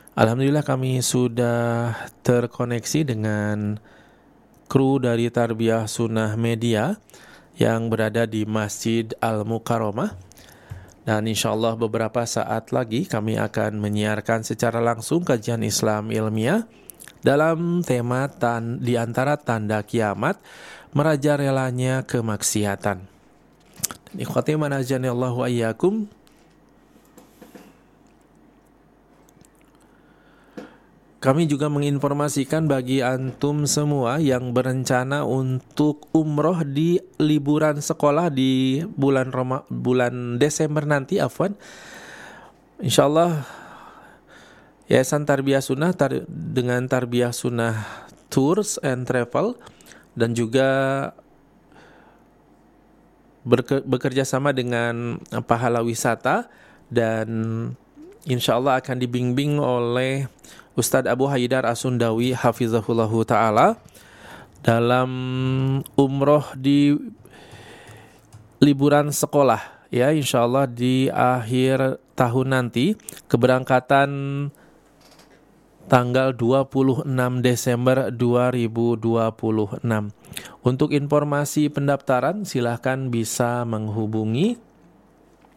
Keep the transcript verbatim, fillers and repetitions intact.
Alhamdulillah kami sudah terkoneksi dengan kru dari Tarbiyah Sunnah Media yang berada di Masjid Al-Mukarramah. Dan insyaallah beberapa saat lagi kami akan menyiarkan secara langsung kajian Islam ilmiah dalam tema tan di antara tanda kiamat merajalelanya kemaksiatan. Ikhwati man ajanallahu ayyakum. Kami juga menginformasikan bagi antum semua yang berencana untuk umroh di liburan sekolah di bulan Roma, bulan Desember nanti, afwan. Insyaallah Yayasan Tarbiyah Sunnah tar, dengan Tarbiyah Sunnah Tours and Travel dan juga berke, bekerja sama dengan Pahala Wisata dan insyaallah akan dibimbing oleh Ustadz Abu Haidar As-Sundawi hafizahullahu ta'ala dalam umroh di liburan sekolah, ya, insyaallah di akhir tahun nanti, keberangkatan tanggal dua puluh enam Desember dua ribu dua puluh enam. Untuk informasi pendaftaran silahkan bisa menghubungi